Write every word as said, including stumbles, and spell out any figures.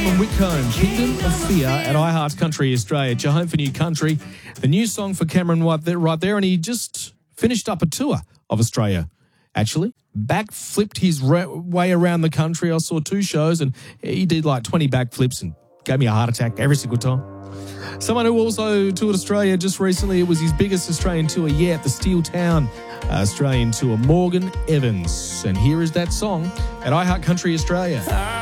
and Whitcomb, Kingdom of Fear at iHeart Country Australia. It's your home for new country. The new song for Cameron right there, right there, and he just finished up a tour of Australia. Actually, backflipped his ra- way around the country. I saw two shows, and he did like twenty backflips and gave me a heart attack every single time. Someone who also toured Australia just recently, it was his biggest Australian tour yet, the Steel Town Australian tour, Morgan Evans. And here is that song at iHeart Country Australia.